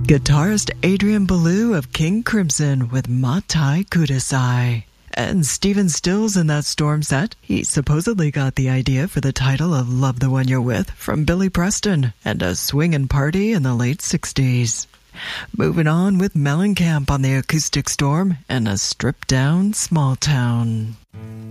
Guitarist Adrian Belew of King Crimson with Matai Kudasai. And Stephen Stills in that Storm set. He supposedly got the idea for the title of Love the One You're With from Billy Preston and a swingin' party in the late 60s. Moving on with Mellencamp on the Acoustic Storm and a stripped down small town.